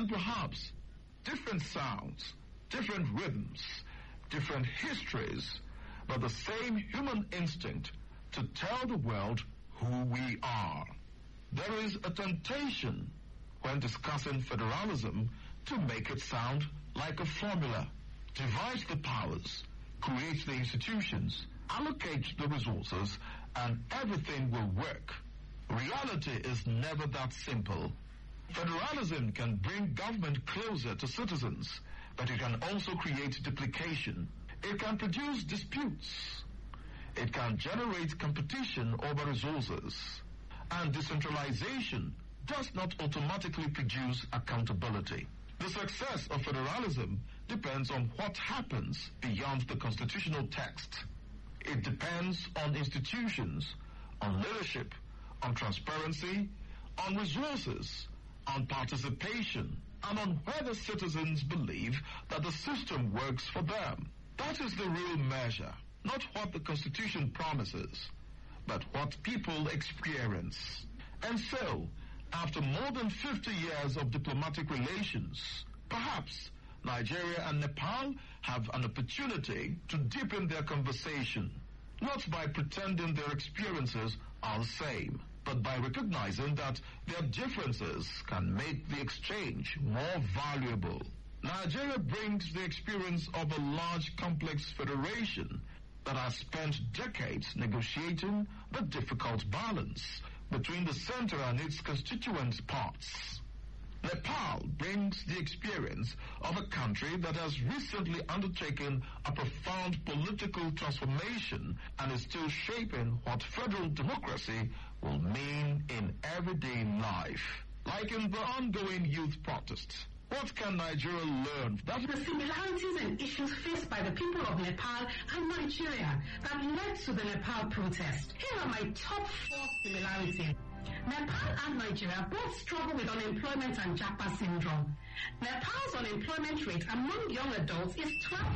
and perhaps different sounds, different rhythms, different histories, but the same human instinct to tell the world who we are. There is a temptation when discussing federalism to make it sound like a formula. Divide the powers, create the institutions, allocate the resources, and everything will work. Reality is never that simple. Federalism can bring government closer to citizens, but it can also create duplication. It can produce disputes. It can generate competition over resources. And decentralization does not automatically produce accountability. The success of federalism depends on what happens beyond the constitutional text. It depends on institutions, on leadership, on transparency, on resources, on participation, and on whether citizens believe that the system works for them. That is the real measure, not what the Constitution promises, but what people experience. And so, after more than 50 years of diplomatic relations, perhaps Nigeria and Nepal have an opportunity to deepen their conversation, not by pretending their experiences are the same, but by recognizing that their differences can make the exchange more valuable. Nigeria brings the experience of a large, complex federation that has spent decades negotiating the difficult balance between the center and its constituent parts. Nepal brings the experience of a country that has recently undertaken a profound political transformation and is still shaping what federal democracy will mean in everyday life. Like in the ongoing youth protests, what can Nigeria learn? That the similarities and issues faced by the people of Nepal and Nigeria that led to the Nepal protest. Here are my top 4 similarities. Nepal and Nigeria both struggle with unemployment and Japa syndrome. Nepal's unemployment rate among young adults is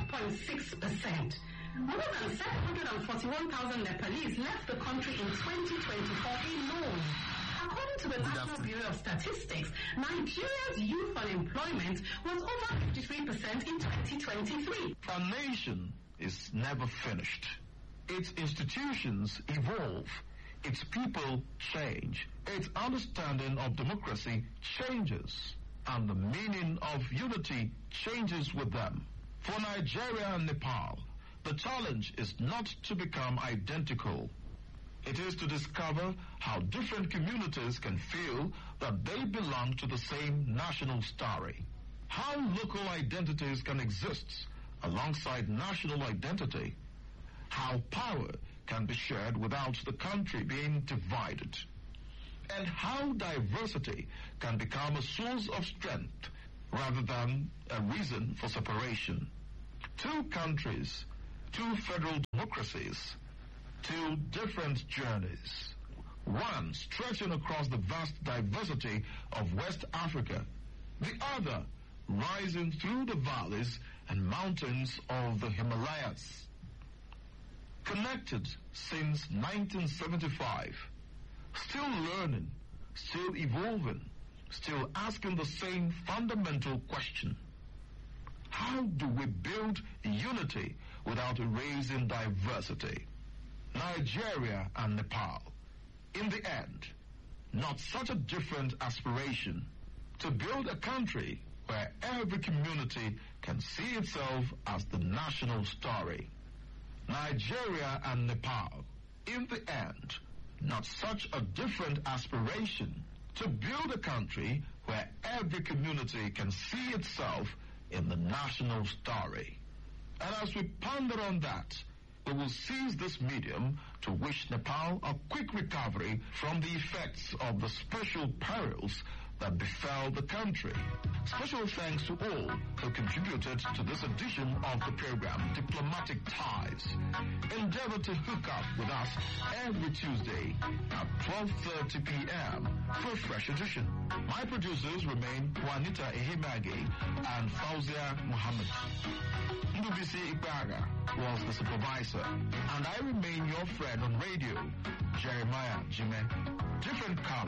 12.6%. More than 741,000 Nepalese left the country in 2024 alone. According to the National Bureau of Statistics, Nigeria's youth unemployment was over 53% in 2023. A nation is never finished. Its institutions evolve. Its people change. Its understanding of democracy changes. And the meaning of unity changes with them. For Nigeria and Nepal, the challenge is not to become identical. It is to discover how different communities can feel that they belong to the same national story. How local identities can exist alongside national identity. How power can be shared without the country being divided. And how diversity can become a source of strength rather than a reason for separation. 2 countries, 2 federal democracies, 2 different journeys. One stretching across the vast diversity of West Africa, the other rising through the valleys and mountains of the Himalayas. Connected since 1975, still learning, still evolving, still asking the same fundamental question. How do we build unity without erasing diversity? Nigeria and Nepal. In the end, not such a different aspiration to build a country where every community can see itself as the national story. Nigeria and Nepal. In the end, not such a different aspiration to build a country where every community can see itself in the national story. And as we ponder on that, we will seize this medium to wish Nepal a quick recovery from the effects of the special perils that befell the country. Special thanks to all who contributed to this edition of the program, Diplomatic Ties. Endeavor to hook up with us every Tuesday at 12:30 p.m. for a fresh edition. My producers remain Juanita Ehimagi and Fauzia Muhammad. Ndubisi Ikbaga was the supervisor, and I remain your friend on radio, Jeremiah Jime. Different colors.